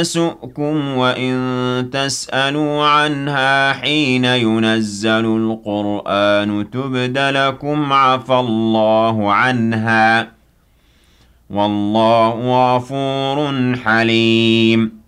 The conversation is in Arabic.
تَسُؤْكُمْ وَإِن تَسْأَلُوا عَنْهَا حِينَ يُنَزَّلُ الْقُرْآنُ تُبْدَ لَكُمْ عَفَا اللَّهُ عَنْهَا ۗ وَاللَّهُ غَفُورٌ حَلِيمٌ